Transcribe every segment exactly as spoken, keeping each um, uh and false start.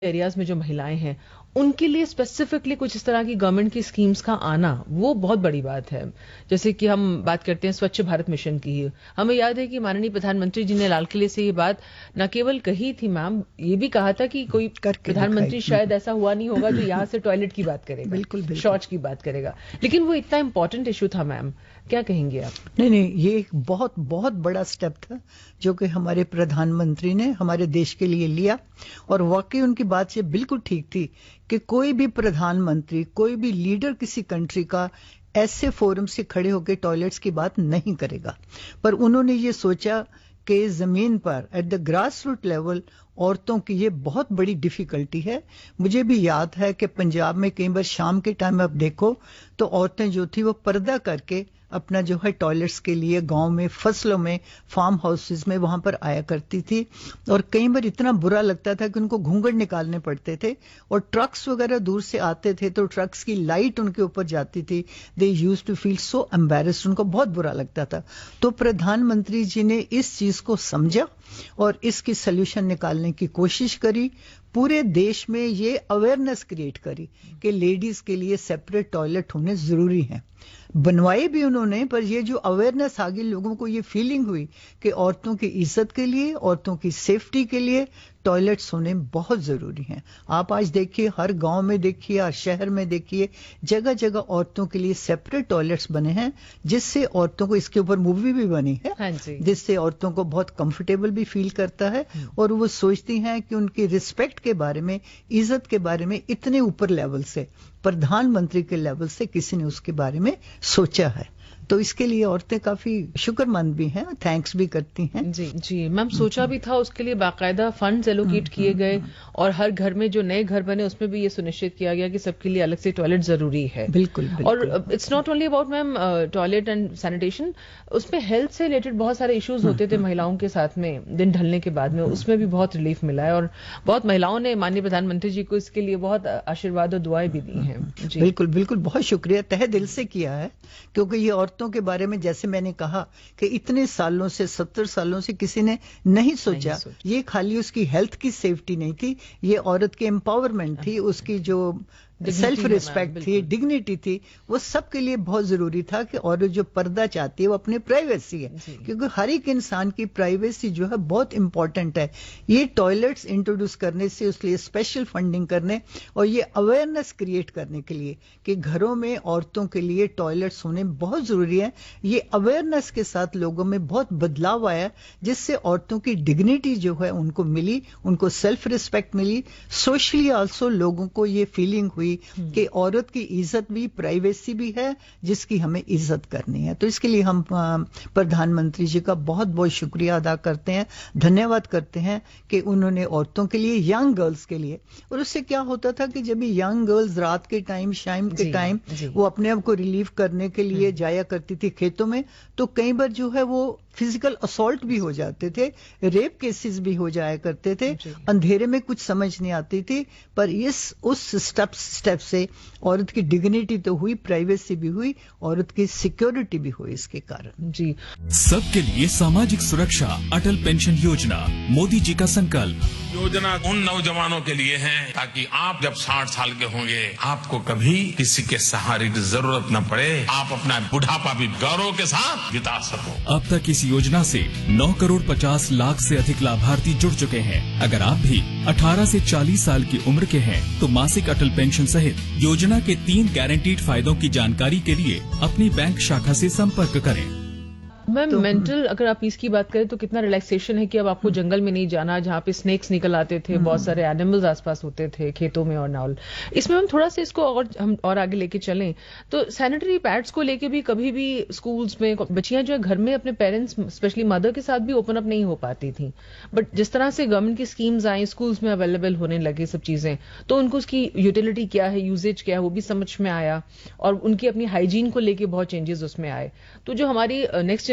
Areas में जो महिलाएं हैं उनके लिए स्पेसिफिकली कुछ इस तरह की गवर्नमेंट की स्कीम्स का आना वो बहुत बड़ी बात है। जैसे कि हम बात करते हैं स्वच्छ भारत मिशन की ही, हमें याद है कि माननीय प्रधानमंत्री जी ने लाल किले से ये बात न केवल कही थी मैम, ये भी कहा था कि कोई प्रधानमंत्री शायद ऐसा हुआ नहीं होगा जो यहाँ से टॉयलेट की बात करेगा, बिल्कुल, बिल्कुल। शौच की बात करेगा, लेकिन वो इतना इंपॉर्टेंट इशू था मैम, क्या कहेंगे आप? नहीं नहीं, ये एक बहुत बहुत बड़ा स्टेप था जो कि हमारे प्रधानमंत्री ने हमारे देश के लिए लिया, और वाकई उनकी बात ये बिल्कुल ठीक थी कि कोई भी प्रधानमंत्री, कोई भी लीडर किसी कंट्री का ऐसे फोरम से खड़े होकर टॉयलेट्स की बात नहीं करेगा, पर उन्होंने ये सोचा कि जमीन पर at the grass root level औरतों की ये बहुत बड़ी डिफिकल्टी है। मुझे भी याद है कि पंजाब में कई बार शाम के टाइम आप देखो तो औरतें जो थी वो पर्दा करके अपना जो है टॉयलेट्स के लिए गांव में, फसलों में, फार्म हाउसेस में वहां पर आया करती थी, और कई बार इतना बुरा लगता था कि उनको घूंघट निकालने पड़ते थे, और ट्रक्स वगैरह दूर से आते थे तो ट्रक्स की लाइट उनके ऊपर जाती थी। They used to feel so embarrassed, उनको बहुत बुरा लगता था। तो प्रधानमंत्री जी ने इस चीज को समझा और इसकी सोल्यूशन निकालने की कोशिश करी। पूरे देश में ये अवेयरनेस क्रिएट करी कि लेडीज के लिए सेपरेट टॉयलेट होने जरूरी हैं। बनवाए भी उन्होंने, पर ये जो अवेयरनेस आ गई, लोगों को ये फीलिंग हुई कि औरतों की इज्जत के लिए, औरतों की सेफ्टी के लिए टॉयलेट्स होने बहुत जरूरी हैं। आप आज देखिए, हर गांव में देखिए, हर शहर में देखिए, जगह जगह औरतों के लिए सेपरेट टॉयलेट्स बने हैं, जिससे औरतों को, इसके ऊपर मूवी भी बनी है, हाँ जी, जिससे औरतों को बहुत कंफर्टेबल भी फील करता है, और वो सोचती हैं कि उनकी रिस्पेक्ट के बारे में, इज्जत के बारे में इतने ऊपर लेवल से, प्रधानमंत्री के लेवल से किसी ने उसके बारे में सोचा है। तो इसके लिए औरतें काफी शुक्रमंद भी हैं, थैंक्स भी करती हैं। जी जी मैम, सोचा भी था उसके लिए बाकायदा फंड्स एलोकेट किए गए, और हर घर में जो नए घर बने उसमें भी ये सुनिश्चित किया गया कि सबके लिए अलग से टॉयलेट जरूरी है। बिल्कुल, बिल्कुल। और it's not only about ma'am toilet and sanitation, उसमें हेल्थ से रिलेटेड बहुत सारे इश्यूज होते थे महिलाओं के साथ में दिन ढलने के बाद में, उसमें भी बहुत रिलीफ मिला है, और बहुत महिलाओं ने माननीय प्रधानमंत्री जी को इसके लिए बहुत आशीर्वाद और दुआएं भी दी हैं। बिल्कुल बिल्कुल, बहुत शुक्रिया, तहे दिल से किया है, क्योंकि ये औरतों के बारे में, जैसे मैंने कहा कि इतने सालों से, सत्तर सालों से किसी ने नहीं सोचा, नहीं सोचा। ये खाली उसकी हेल्थ की सेफ्टी नहीं थी, ये औरत की एम्पावरमेंट थी, उसकी जो सेल्फ रिस्पेक्ट थी, डिग्निटी थी, वो सबके लिए बहुत जरूरी था कि औरत जो पर्दा चाहती है वो अपनी प्राइवेसी है, क्योंकि हर एक इंसान की प्राइवेसी जो है बहुत इंपॉर्टेंट है। ये टॉयलेट्स इंट्रोड्यूस करने से, उसके लिए स्पेशल फंडिंग करने और ये अवेयरनेस क्रिएट करने के लिए कि घरों में औरतों के लिए टॉयलेट्स होने बहुत जरूरी है, ये अवेयरनेस के साथ लोगों में बहुत बदलाव आया, जिससे औरतों की डिग्निटी जो है उनको मिली, उनको सेल्फ रिस्पेक्ट मिली। सोशली ऑल्सो लोगों को ये फीलिंग हुई कि औरत की इज्जत भी, प्राइवेसी भी है, जिसकी हमें इज्जत करनी है। तो इसके लिए हम प्रधानमंत्री जी का बहुत बहुत शुक्रिया अदा करते हैं, धन्यवाद करते हैं कि उन्होंने औरतों के लिए, यंग गर्ल्स के लिए, और उससे क्या होता था कि जब भी यंग गर्ल्स रात के टाइम, शाम के टाइम वो अपने आप को रिलीव करने के लिए जाया करती थी खेतों में, तो कई बार जो है वो फिजिकल असॉल्ट भी हो जाते थे, रेप केसेस भी हो जाया करते थे, अंधेरे में कुछ समझ नहीं आती थी, पर इस उस स्टेप स्टेप से औरत की डिग्निटी तो हुई, प्राइवेसी भी हुई, औरत की सिक्योरिटी भी हुई इसके कारण। जी, सबके लिए सामाजिक सुरक्षा, अटल पेंशन योजना, मोदी जी का संकल्प। योजना उन नौजवानों के लिए है ताकि आप जब साठ साल के होंगे आपको कभी किसी के सहारे की जरूरत न पड़े, आप अपना बुढ़ापा भी गौरव के साथ बिता सको। अब तक इस योजना से नौ करोड़ पचास लाख से अधिक लाभार्थी जुड़ चुके हैं। अगर आप भी अठारह से चालीस साल की उम्र के हैं तो मासिक अटल पेंशन सहित योजना के तीन गारंटीड फायदों की जानकारी के लिए अपनी बैंक शाखा से संपर्क करें। मैम, तो, मेंटल अगर आप इसकी बात करें तो कितना रिलैक्सेशन है कि अब आपको जंगल में नहीं जाना जहाँ पे स्नेक्स निकल आते थे, बहुत सारे एनिमल्स आसपास होते थे खेतों में और नाल। इसमें हम थोड़ा सा इसको और हम और आगे लेके चलें तो सैनिटरी पैड्स को लेके भी कभी भी स्कूल्स में बच्चियां जो है घर में अपने पेरेंट्स, स्पेशली मदर के साथ भी ओपन अप नहीं हो पाती थी, बट जिस तरह से गवर्नमेंट की स्कीम्स आई, स्कूल्स में अवेलेबल होने लगे सब चीजें, तो उनको उसकी यूटिलिटी क्या है, यूजेज क्या है, वो भी समझ में आया, और उनकी अपनी हाइजीन को लेके बहुत चेंजेस उसमें आए। तो जो हमारी नेक्स्ट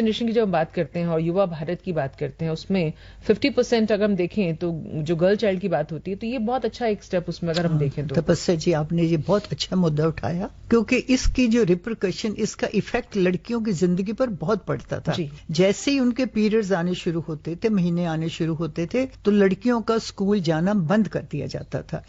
जनरेशन की जब हम बात करते हैं और युवा भारत की बात करते हैं, उसमें फिफ्टी परसेंट अगर हम देखें तो जो गर्ल चाइल्ड की बात होती है, तो ये बहुत अच्छा एक स्टेप उसमें अगर हम देखें तो। तपस्या जी, आपने ये बहुत अच्छा मुद्दा उठाया, क्योंकि इसकी जो रिपरकशन, इसका इफेक्ट लड़कियों की जिंदगी पर बहुत पड़ता था। जैसे ही उनके पीरियड्स आने शुरू होते थे, महीने आने शुरू होते थे, तो लड़कियों का स्कूल जाना बंद कर दिया जाता था।